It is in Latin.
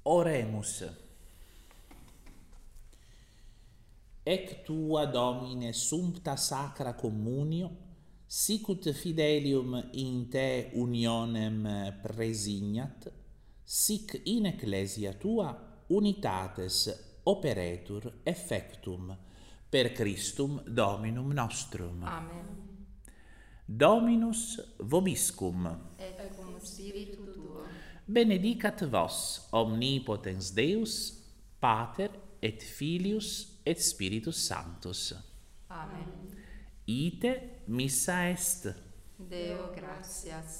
Oremus. Ec tua Domine sumpta sacra communio, sicut fidelium in te unionem presignat, sic in ecclesia tua unitates operetur effectum per Christum Dominum nostrum. Amen. Dominus vobiscum. Et cum spiritu tuo. Benedicat vos omnipotens Deus, Pater et Filius et Spiritus Sanctus. Amen. Ite missa est. Deo gratias.